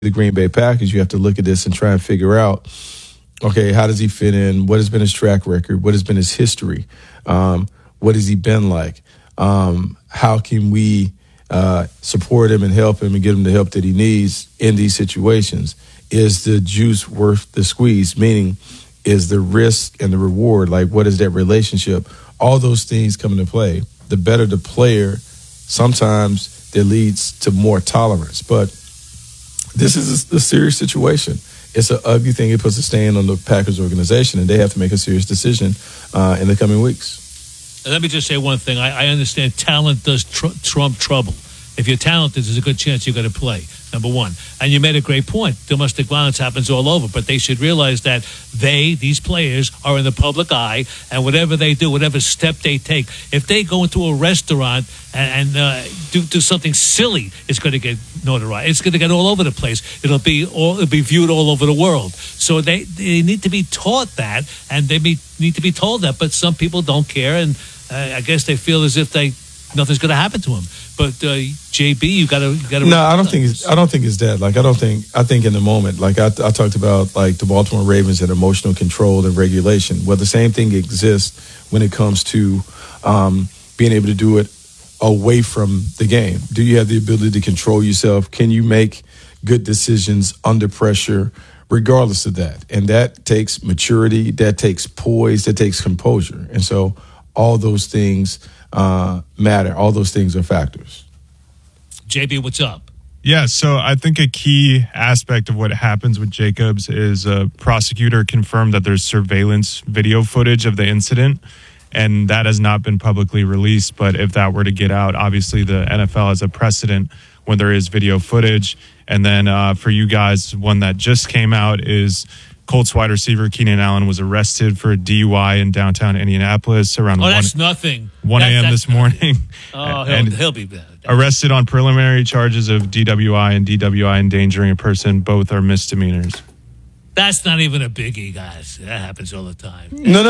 the Green Bay Packers, you have to look at this and try and figure out, okay, how does he fit in? What has been his track record? What has been his history? What has he been like? How can we support him and help him and get him the help that he needs in these situations? Is the juice worth the squeeze? Meaning, is the risk and the reward, like what is that relationship? All those things come into play. The better the player, sometimes that leads to more tolerance. But this is a serious situation. It's an ugly thing. It puts a stain on the Packers organization, and they have to make a serious decision in the coming weeks. Let me just say one thing. I understand talent does trump trouble. If you're talented, there's a good chance you're going to play, number one. And you made a great point. Domestic violence happens all over, but they should realize that these players, are in the public eye, and whatever they do, whatever step they take, if they go into a restaurant and do something silly, it's going to get notoriety. It's going to get all over the place. It'll be viewed all over the world. So they need to be taught that, and they need to be told that. But some people don't care, and I guess they feel as if nothing's going to happen to them. But JB, you got to. No, I don't think it's that. Like, I think in the moment, like I talked about, like the Baltimore Ravens and emotional control and regulation. Well, the same thing exists when it comes to being able to do it away from the game. Do you have the ability to control yourself? Can you make good decisions under pressure, regardless of that? And that takes maturity. That takes poise. That takes composure. And so all those things matter. All those things are factors. JB, what's up? Yeah, so I think a key aspect of what happens with Jacobs is a prosecutor confirmed that there's surveillance video footage of the incident, and that has not been publicly released. But if that were to get out, obviously the NFL has a precedent when there is video footage. And then for you guys, one that just came out is Colts wide receiver Keenan Allen was arrested for a DUI in downtown Indianapolis around 1 a.m. this morning. Oh, he'll be bad. Arrested on preliminary charges of DWI and DWI endangering a person. Both are misdemeanors. That's not even a biggie, guys. That happens all the time. No.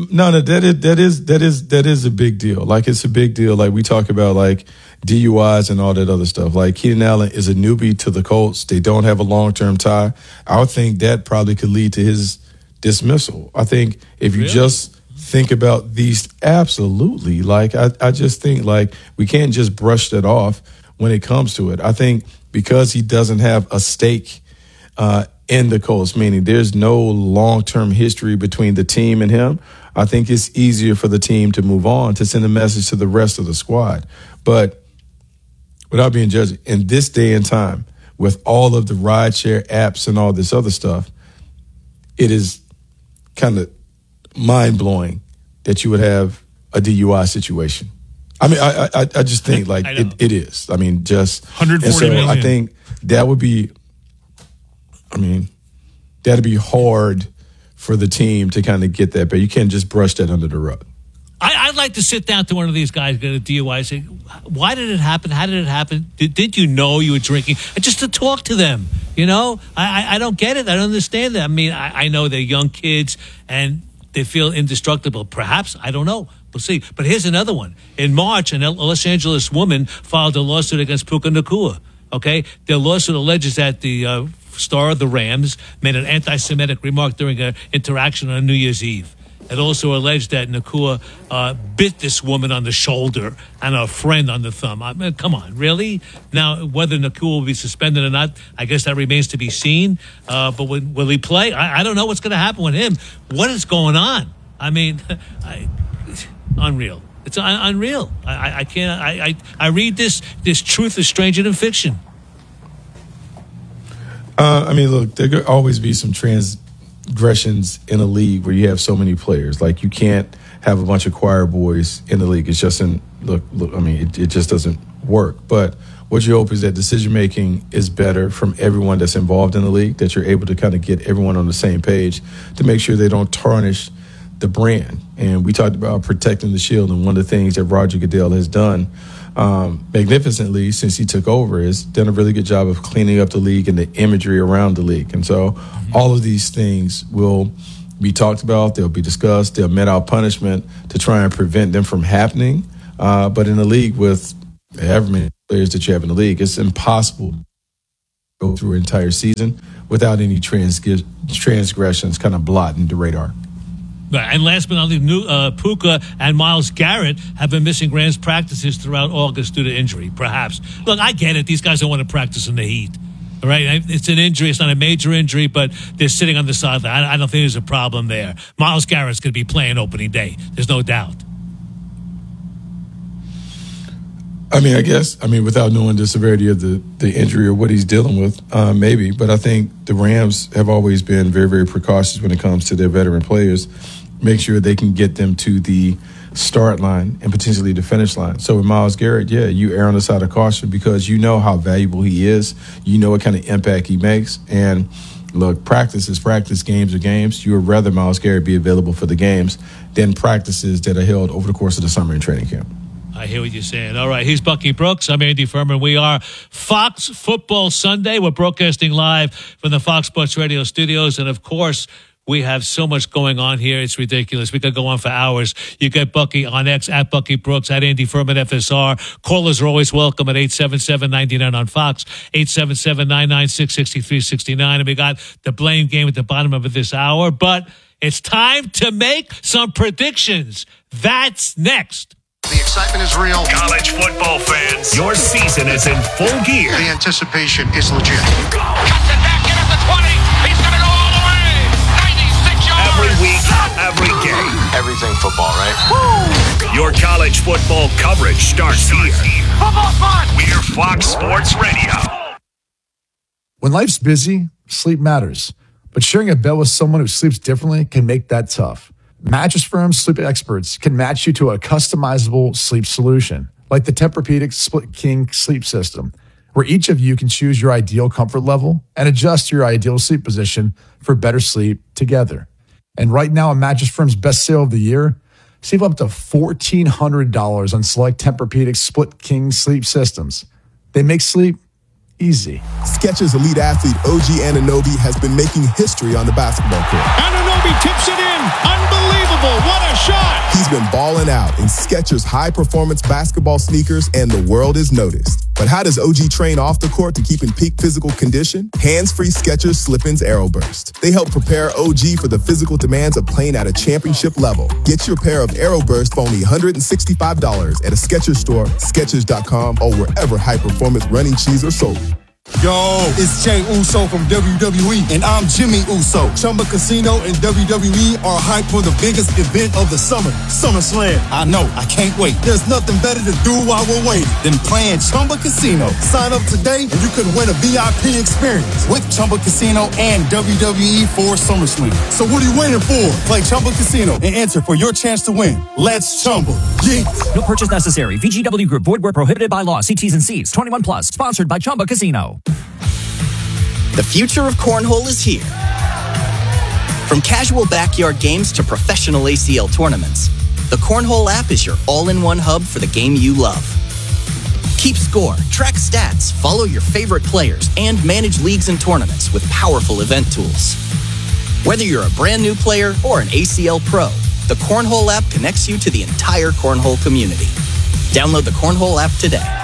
That is a big deal. Like, it's a big deal. Like, we talk about like DUIs and all that other stuff. Like, Keenan Allen is a newbie to the Colts. They don't have a long-term tie. I would think that probably could lead to his dismissal. I think if you just think about these, absolutely. Like, I just think like we can't just brush that off when it comes to it. I think because he doesn't have a stake in the Colts, meaning there's no long-term history between the team and him, I think it's easier for the team to move on, to send a message to the rest of the squad. But without being judged, in this day and time, with all of the rideshare apps and all this other stuff, it is kind of mind-blowing that you would have a DUI situation. I mean, I just think like it is. I mean, just 140 million. I think that would be. I mean, that'd be hard for the team to kind of get that, but you can't just brush that under the rug. I'd like to sit down to one of these guys, get a DUI, and say, why did it happen? How did it happen? Did you know you were drinking? And just to talk to them, you know? I don't get it. I don't understand that. I mean, I know they're young kids, and they feel indestructible. Perhaps. I don't know. We'll see. But here's another one. In March, a Los Angeles woman filed a lawsuit against Puka Nacua. Okay? Their lawsuit alleges that the star of the Rams made an anti-Semitic remark during an interaction on New Year's Eve. It also alleged that Nacua bit this woman on the shoulder and her friend on the thumb. I mean, come on, really? Now, whether Nacua will be suspended or not, I guess that remains to be seen. But will he play? I don't know what's going to happen with him. What is going on? I mean, unreal. It's unreal. I can't. I read this truth is stranger than fiction. I mean, look, there could always be some transgressions in a league where you have so many players. Like, you can't have a bunch of choir boys in the league. It's just look. I mean, it just doesn't work. But what you hope is that decision making is better from everyone that's involved in the league. That you're able to kind of get everyone on the same page to make sure they don't tarnish the brand. And we talked about protecting the shield, and one of the things that Roger Goodell has done magnificently since he took over is done a really good job of cleaning up the league and the imagery around the league. And so all of these things will be talked about, they'll be discussed, they'll met out punishment to try and prevent them from happening. But in a league with however many players that you have in the league, it's impossible go through an entire season without any transgressions kind of blotting the radar. Right. And last but not least, Puka and Myles Garrett have been missing Rams practices throughout August due to injury, perhaps. Look, I get it. These guys don't want to practice in the heat. All right? It's an injury. It's not a major injury, but they're sitting on the sideline. I don't think there's a problem there. Myles Garrett's going to be playing opening day. There's no doubt. Without knowing the severity of the injury or what he's dealing with, maybe. But I think the Rams have always been very, very precautious when it comes to their veteran players. Make sure they can get them to the start line and potentially the finish line. So with Myles Garrett, you err on the side of caution because you know how valuable he is. You know what kind of impact he makes. And look, practice is practice, games are games. You would rather Myles Garrett be available for the games than practices that are held over the course of the summer and training camp. I hear what you're saying. All right, he's Bucky Brooks. I'm Andy Furman. We are Fox Football Sunday. We're broadcasting live from the Fox Sports Radio studios. And, of course, we have so much going on here. It's ridiculous. We could go on for hours. You get Bucky on X, at Bucky Brooks, at Andy Furman FSR. Callers are always welcome at 877-99 on Fox, 877-996-6369. And we got the blame game at the bottom of this hour. But it's time to make some predictions. That's next. The excitement is real. College football fans, your season is in full gear. The anticipation is legit. Cuts it back in at the 20. He's going to go all the way. 96 yards. Every week, every game. Everything football, right? Woo! Your college football coverage starts here. Football's fun. We're Fox Sports Radio. When life's busy, sleep matters. But sharing a bed with someone who sleeps differently can make that tough. Mattress Firm sleep experts can match you to a customizable sleep solution, like the Tempur-Pedic Split King sleep system, where each of you can choose your ideal comfort level and adjust your ideal sleep position for better sleep together. And right now, on Mattress Firm's best sale of the year, save up to $1,400 on select Tempur-Pedic Split King sleep systems. They make sleep easy. Skechers elite athlete OG Anunoby has been making history on the basketball court. Anunoby tips it in. Unbelievable. What a shot. He's been balling out in Skechers high-performance basketball sneakers, and the world is noticed. But how does OG train off the court to keep in peak physical condition? Hands-free Skechers Slip-ins AeroBurst. They help prepare OG for the physical demands of playing at a championship level. Get your pair of AeroBurst for only $165 at a Skechers store, Skechers.com, or wherever high-performance running shoes are sold. Yo, it's Jey Uso from WWE, and I'm Jimmy Uso. Chumba Casino and WWE are hyped for the biggest event of the summer, SummerSlam. I know, I can't wait. There's nothing better to do while we're waiting than playing Chumba Casino. Sign up today and you could win a VIP experience with Chumba Casino and WWE for SummerSlam. So what are you waiting for? Play Chumba Casino and enter for your chance to win. Let's Chumba. Yeah. No purchase necessary. VGW Group. Void where prohibited by law. See T's and C's. 21 plus. Sponsored by Chumba Casino. The future of cornhole is here. From casual backyard games to professional ACL tournaments, the Cornhole app is your all-in-one hub for the game you love. Keep score, track stats, follow your favorite players, and manage leagues and tournaments with powerful event tools. Whether you're a brand new player or an ACL pro, the Cornhole app connects you to the entire cornhole community. Download the Cornhole app today.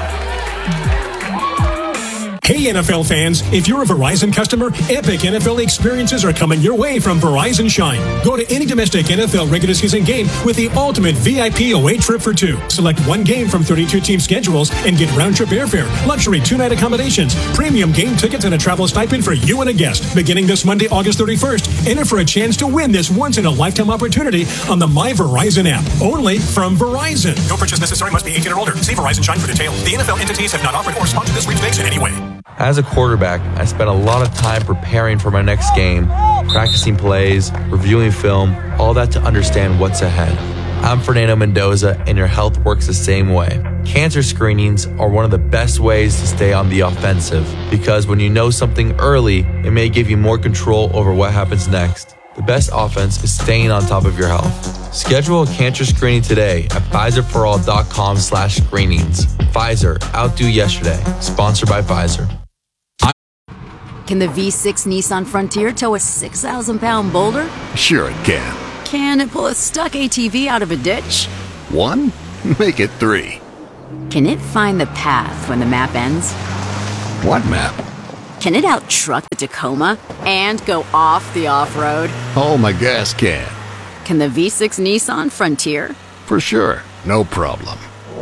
Hey NFL fans, if you're a Verizon customer, epic NFL experiences are coming your way from Verizon Shine. Go to any domestic NFL regular season game with the ultimate VIP away trip for two. Select one game from 32-team schedules and get round-trip airfare, luxury 2-night accommodations, premium game tickets, and a travel stipend for you and a guest. Beginning this Monday, August 31st, enter for a chance to win this once-in-a-lifetime opportunity on the My Verizon app, only from Verizon. No purchase necessary, must be 18 or older. See Verizon Shine for details. The NFL entities have not offered or sponsored this sweepstakes in any way. As a quarterback, I spent a lot of time preparing for my next game, practicing plays, reviewing film, all that to understand what's ahead. I'm Fernando Mendoza, and your health works the same way. Cancer screenings are one of the best ways to stay on the offensive, because when you know something early, it may give you more control over what happens next. The best offense is staying on top of your health. Schedule a cancer screening today at PfizerForAll.com/screenings. Pfizer, outdo yesterday. Sponsored by Pfizer. Can the V6 Nissan Frontier tow a 6,000-pound boulder? Sure it can. Can it pull a stuck ATV out of a ditch? 1? Make it 3. Can it find the path when the map ends? What map? Can it out-truck the Tacoma and go off the off-road? Oh, my gas can. Can the V6 Nissan Frontier? For sure. No problem.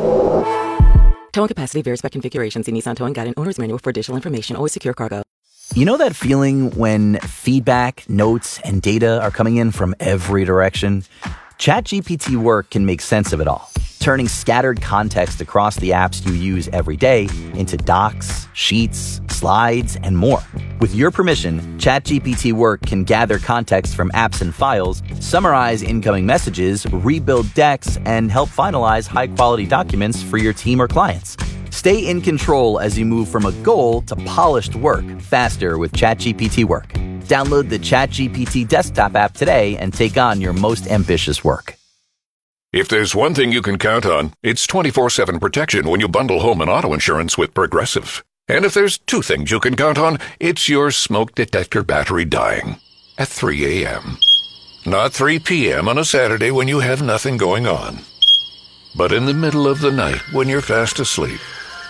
Towing capacity varies by configuration. See Nissan Towing Guide and Owner's Manual for additional information. Always secure cargo. You know that feeling when feedback, notes, and data are coming in from every direction? ChatGPT Work can make sense of it all, turning scattered context across the apps you use every day into docs, sheets, slides, and more. With your permission, ChatGPT Work can gather context from apps and files, summarize incoming messages, rebuild decks, and help finalize high-quality documents for your team or clients. Stay in control as you move from a goal to polished work faster with ChatGPT Work. Download the ChatGPT desktop app today and take on your most ambitious work. If there's one thing you can count on, it's 24/7 protection when you bundle home and auto insurance with Progressive. And if there's two things you can count on, it's your smoke detector battery dying at 3 a.m. Not 3 p.m. on a Saturday when you have nothing going on, but in the middle of the night when you're fast asleep.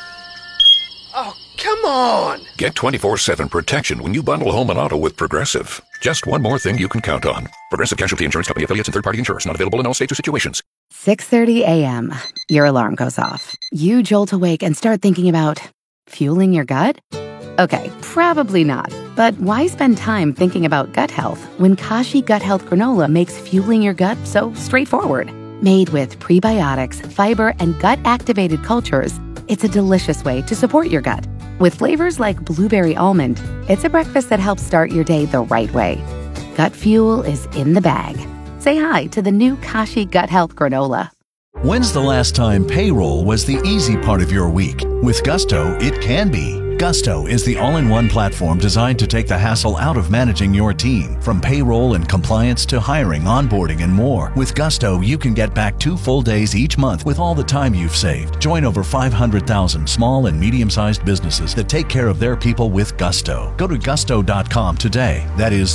Oh, come on! Get 24/7 protection when you bundle home and auto with Progressive. Just one more thing you can count on. Progressive Casualty Insurance Company affiliates and third-party insurers. Not available in all states or situations. 6:30 a.m. Your alarm goes off. You jolt awake and start thinking about fueling your gut? Okay, probably not. But why spend time thinking about gut health when Kashi Gut Health Granola makes fueling your gut so straightforward? Made with prebiotics, fiber, and gut-activated cultures, it's a delicious way to support your gut. With flavors like blueberry almond, it's a breakfast that helps start your day the right way. Gut fuel is in the bag. Say hi to the new Kashi Gut Health Granola. When's the last time payroll was the easy part of your week? With Gusto, it can be. Gusto is the all-in-one platform designed to take the hassle out of managing your team, from payroll and compliance to hiring, onboarding, and more. With Gusto, you can get back 2 full days each month with all the time you've saved. Join over 500,000 small and medium-sized businesses that take care of their people with Gusto. Go to gusto.com today. That is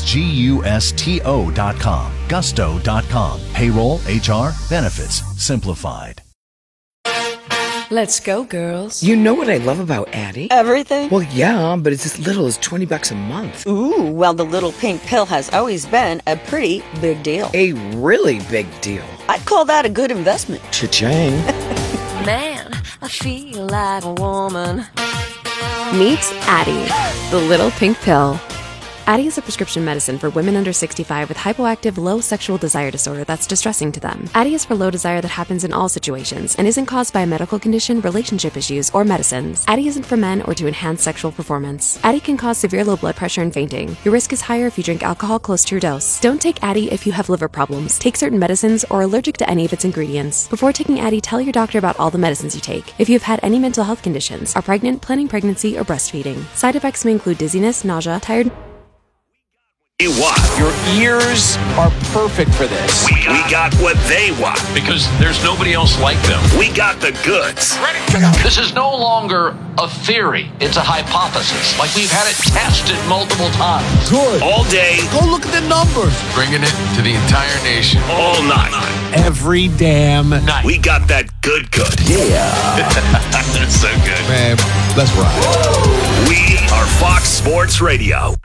GUSTO.com. Gusto.com. Payroll, HR, benefits, simplified. Let's go, girls. You know what I love about Addie? Everything? Well, yeah, but it's as little as $20 a month. Ooh, well, the little pink pill has always been a pretty big deal. A really big deal. I'd call that a good investment. Cha-ching. Man, I feel like a woman. Meet Addie, the little pink pill. Addie is a prescription medicine for women under 65 with hypoactive low sexual desire disorder that's distressing to them. Addie is for low desire that happens in all situations and isn't caused by a medical condition, relationship issues, or medicines. Addie isn't for men or to enhance sexual performance. Addie can cause severe low blood pressure and fainting. Your risk is higher if you drink alcohol close to your dose. Don't take Addie if you have liver problems, take certain medicines, or are allergic to any of its ingredients. Before taking Addie, tell your doctor about all the medicines you take. If you have had any mental health conditions, are pregnant, planning pregnancy, or breastfeeding. Side effects may include dizziness, nausea, tired. You want. Your ears are perfect for this. We got what they want. Because there's nobody else like them. We got the goods. Ready? This is no longer a theory. It's a hypothesis. Like we've had it tested multiple times. Good. All day. Go look at the numbers. Bringing it to the entire nation. All night. Every damn night. We got that good. Yeah. That's so good. Man, let's ride. We are Fox Sports Radio.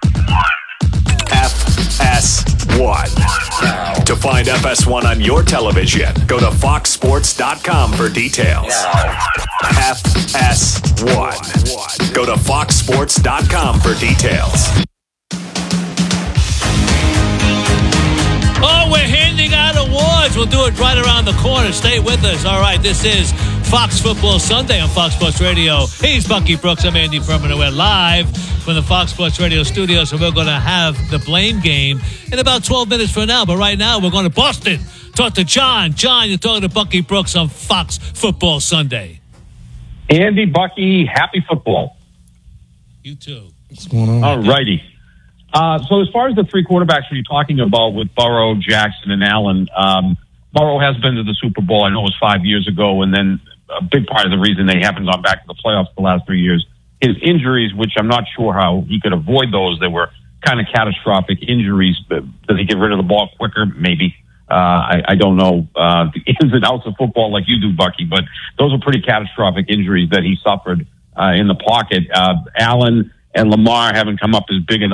FS1. To find FS1 on your television, go to foxsports.com for details. FS1. Go to foxsports.com for details. Oh, we're handing out awards. We'll do it right around the corner. Stay with us. All right, this is Fox Football Sunday on Fox Sports Radio. He's Bucky Brooks. I'm Andy Furman. We're live from the Fox Sports Radio studio, so we're going to have the blame game in about 12 minutes from now. But right now, we're going to Boston. Talk to John. John, you're talking to Bucky Brooks on Fox Football Sunday. Andy, Bucky, happy football. You too. What's going on? All righty. So as far as the three quarterbacks you're talking about with Burrow, Jackson, and Allen, Burrow has been to the Super Bowl. I know it was 5 years ago, and then a big part of the reason they haven't gone back to the playoffs the last 3 years is injuries, which I'm not sure how he could avoid those. They were kind of catastrophic injuries. Does he get rid of the ball quicker? Maybe. I don't know the ins and outs of football like you do, Bucky, but those are pretty catastrophic injuries that he suffered in the pocket. Allen and Lamar haven't come up as big in